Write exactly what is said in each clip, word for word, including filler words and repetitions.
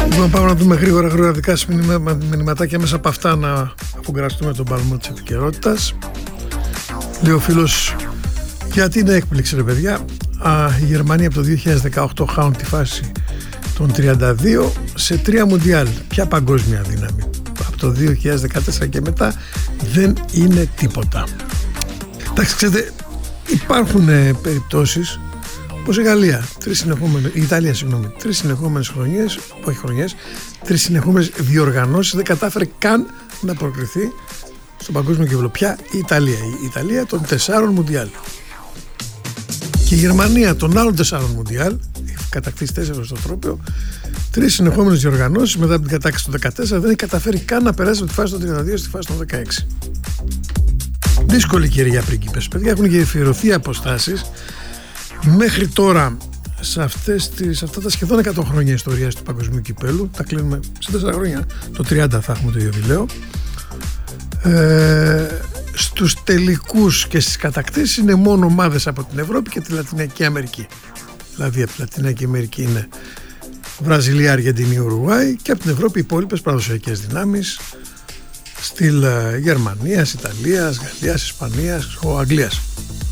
Λοιπόν, πάμε να δούμε γρήγορα γρήγορα δικά σας μηνυματάκια, μέσα από αυτά να αφουγκραστούμε τον παλμό της επικαιρότητας. Λέει ο φίλος, γιατί είναι έκπληξη ρε παιδιά, Α, η Γερμανία από το δύο χιλιάδες δεκαοκτώ χάνουν τη φάση των τριάντα δύο σε τρία μουντιάλ. Ποια παγκόσμια δύναμη? Από το δύο χιλιάδες δεκατέσσερα και μετά δεν είναι τίποτα. Εντάξει, ξέρετε, υπάρχουν ε, περιπτώσεις όπως η Γαλλία, τρεις συνεχόμενες, η Ιταλία, συγγνώμη, τρεις συνεχόμενες χρονιές, όχι χρονιές, τρεις συνεχόμενες διοργανώσεις δεν κατάφερε καν να προκριθεί στον παγκόσμιο κύκλο. Πια η Ιταλία, η Ιταλία των τεσσάρων μουντιάλ. Και η Γερμανία των άλλων τεσσάρων μουντιάλ, έχει κατακτήσει τέσσερα στο τρόπαιο, τρεις συνεχόμενες διοργανώσεις μετά από την κατάκτηση του δεκατέσσερα, δεν έχει καταφέρει καν να περάσει από τη φάση των τριάντα δύο στη φάση των δεκαέξι. Δύσκολη καιρή για πρίγκιπες. Παιδιά, έχουν γεφυρωθεί αποστάσεις. Μέχρι τώρα, σε, αυτές τις, σε αυτά τα σχεδόν εκατό χρόνια ιστορίας του παγκοσμίου κυπέλου, τα κλείνουμε σε τέσσερα χρόνια, το τριάντα θα έχουμε το ιωβιλέο, ε, στους τελικούς και στις κατακτήσεις είναι μόνο ομάδες από την Ευρώπη και τη Λατινική Αμερική. Δηλαδή από τη Λατινική Αμερική είναι Βραζιλία, Αργεντινή, Ουρουγουάη, και από την Ευρώπη οι υπόλοιπες παραδοσιακές δυνάμεις, στυλ Γερμανίας, Ιταλίας, Γαλλίας, Ισπανίας, Αγγλίας.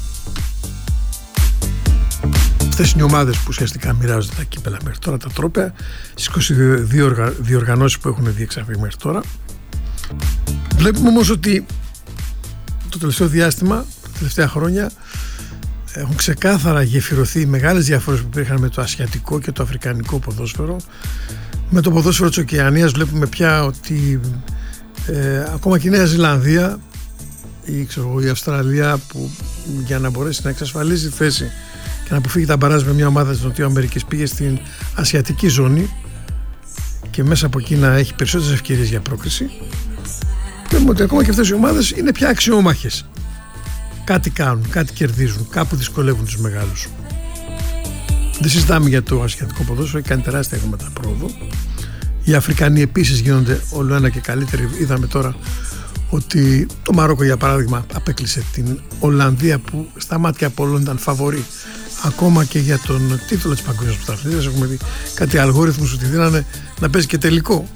Αυτές είναι οι ομάδες που ουσιαστικά μοιράζονται τα κύπελα μέχρι τώρα, τα τρόπαια, στις είκοσι δύο διοργανώσεις που έχουν διεξαχθεί μέχρι τώρα. Βλέπουμε όμως ότι το τελευταίο διάστημα, τα τελευταία χρόνια, έχουν ξεκάθαρα γεφυρωθεί οι μεγάλες διαφορές που υπήρχαν με το ασιατικό και το αφρικανικό ποδόσφαιρο. Με το ποδόσφαιρο της Οκεανίας βλέπουμε πια ότι ε, ακόμα και η Νέα Ζηλανδία ή ξέρω, η Αυστραλία, που για να μπορέσει να εξασφαλίσει θέση και να αποφύγει τα μπαράζ με μια ομάδα της Νοτιού Αμερικής, πήγε στην ασιατική ζώνη και μέσα από εκεί να έχει περισσότερες ευκαιρίες για πρόκριση. Βλέπουμε ότι ακόμα και αυτές οι ομάδες είναι πια αξιόμαχες. Κάτι κάνουν, κάτι κερδίζουν, κάπου δυσκολεύουν τους μεγάλους. Δεν συζητάμε για το ασιατικό ποδόσφαιρο, έχει κάνει τεράστια βήματα πρόοδο. Οι Αφρικανοί επίσης γίνονται όλο ένα και καλύτεροι. Είδαμε τώρα ότι το Μαρόκο, για παράδειγμα, απέκλεισε την Ολλανδία, που στα μάτια πολλών ήταν φαβορί ακόμα και για τον τίτλο της παγκόσμιας πρωταθλήτριας. Έχουμε δει κάτι αλγόριθμους ότι δίνανε να παίζει και τελικό.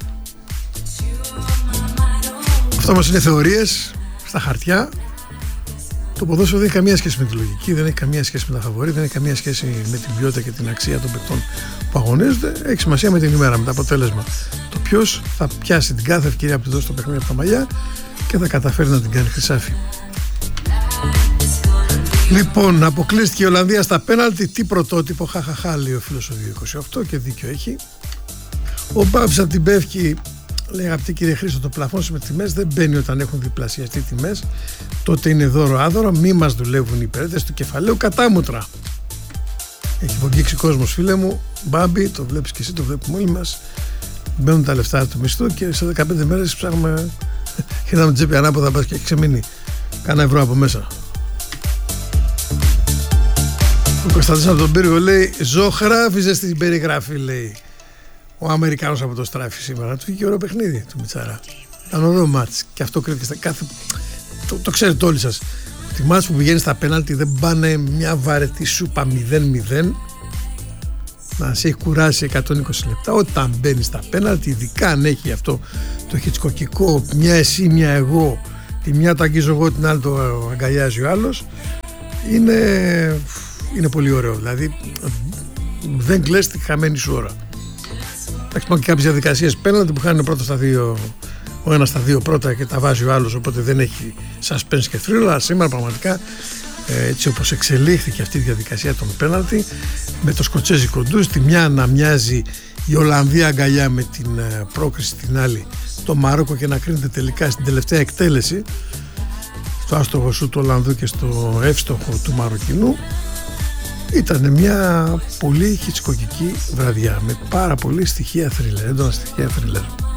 Αυτό μας είναι θεωρίες στα χαρτιά. Το ποδόσφαιρο δεν έχει καμία σχέση με τη λογική, δεν έχει καμία σχέση με τα φαβορί, δεν έχει καμία σχέση με την ποιότητα και την αξία των παικτών που αγωνίζονται. Έχει σημασία με την ημέρα, με το αποτέλεσμα. Το ποιος θα πιάσει την κάθε ευκαιρία που του δώσει το παιχνίδι από τα μαλλιά και θα καταφέρει να την κάνει χρυσάφι. Λοιπόν, αποκλείστηκε η Ολλανδία στα πέναλτι. Τι πρωτότυπο, χαχαχά, λέει ο φίλος ο δύο είκοσι οκτώ, και δίκιο έχει. Ο Μπάμπης από την Πεύκη λέει, αγαπητή κύριε Χρήστο, το πλαφόν με τιμές δεν μπαίνει όταν έχουν διπλασιαστεί τιμές. Τότε είναι δώρο άδωρο, μη μας δουλεύουν οι υπηρέτες του κεφαλαίου κατάμουτρα. Έχει υπογγίξει κόσμος, φίλε μου. Μπάμπη, το βλέπεις και εσύ, το βλέπουμε όλοι μας. Μπαίνουν τα λεφτά του μισθού και σε δεκαπέντε μέρες ψάχνουμε. Χαίραμε την τσέπη ανάποδα, μπας και έχει ξεμείνει κάνα ευρώ από μέσα. Ο Κωνσταντίνος από τον Πύργο λέει, ζωγράφιζε στην περιγραφή, λέει ο Αμερικάνος από το Στράφι σήμερα. Του βγήκε ωραίο παιχνίδι του Μιτσάρα. Ήταν ωραίο μάτς. Και αυτό κρίθηκε στα κάθε. Το, το ξέρετε όλοι σας. Ότι μάτς που πηγαίνει στα πέναλτι δεν πάνε μια βαρετή σούπα μηδέν μηδέν να σε έχει κουράσει εκατόν είκοσι λεπτά. Όταν μπαίνει στα πέναλτι, ειδικά αν έχει αυτό το χιτσκοκικό, μια εσύ, μια εγώ, τη μια το αγγίζω εγώ, την άλλη το αγκαλιάζει ο άλλος, είναι, είναι πολύ ωραίο. Δηλαδή δεν κλαις τη χαμένη σου ώρα. Εντάξει, και κάποιες διαδικασίες πέναλτι που χάνουν πρώτα στα δύο, ο ένας στα δύο πρώτα και τα βάζει ο άλλος, οπότε δεν έχει suspense και thrill. Αλλά σήμερα πραγματικά, έτσι όπως εξελίχθηκε αυτή η διαδικασία των πέναλτι, με το σκοτσέζικο ντους, τη μια να μοιάζει η Ολλανδία αγκαλιά με την πρόκριση, την άλλη το Μαρόκο, και να κρίνεται τελικά στην τελευταία εκτέλεση, στο άστοχο σου του Ολλανδού και στο εύστοχο του Μαροκινού. Ήταν μια πολύ χιτσκοκική βραδιά με πάρα πολύ στοιχεία θρίλερ, έντονα στοιχεία θρίλερ.